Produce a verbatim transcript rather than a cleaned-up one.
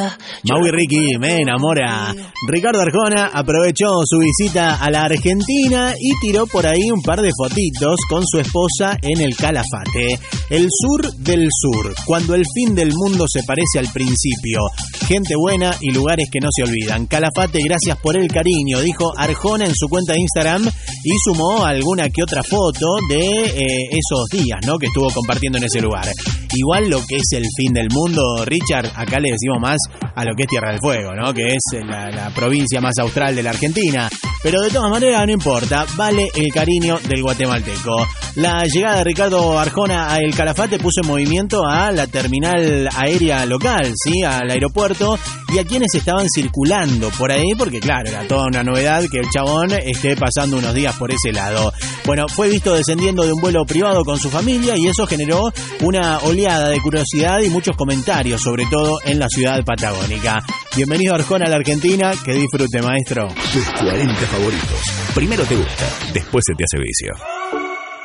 Mau y Ricky, me enamora. Ricardo Arjona aprovechó su visita a la Argentina y tiró por ahí un par de fotitos con su esposa en el Calafate. El sur del sur, cuando el fin del mundo se parece al principio. Gente buena y lugares que no se olvidan. Calafate, gracias por el cariño, dijo Arjona en su cuenta de Instagram y sumó alguna que otra foto de eh, esos días, ¿no?, que estuvo compartiendo en ese lugar. Igual lo que es el fin del mundo, Richard, acá le decimos más a lo que es Tierra del Fuego, ¿no?, que es la, la provincia más austral de la Argentina. Pero de todas maneras no importa, vale el cariño del guatemalteco. La llegada de Ricardo Arjona a El Calafate puso en movimiento a la terminal aérea local, ¿sí?, al aeropuerto, y a quienes estaban circulando por ahí, porque claro, era toda una novedad que el chabón esté pasando unos días por ese lado. Bueno, fue visto descendiendo de un vuelo privado con su familia y eso generó una oleada de curiosidad y muchos comentarios, sobre todo en la ciudad patagónica. Bienvenido Arjona a la Argentina, que disfrute, maestro. Tus cuarenta favoritos. Primero te gusta, después se te hace vicio.